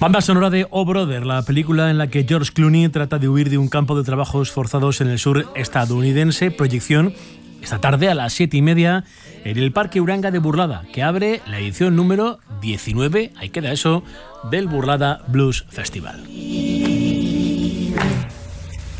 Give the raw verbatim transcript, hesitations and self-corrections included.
Banda sonora de Oh Brother, la película en la que George Clooney trata de huir de un campo de trabajos forzados en el sur estadounidense. Proyección esta tarde a las siete y media en el Parque Uranga de Burlada, que abre la edición número diecinueve, ahí queda eso, del Burlada Blues Festival.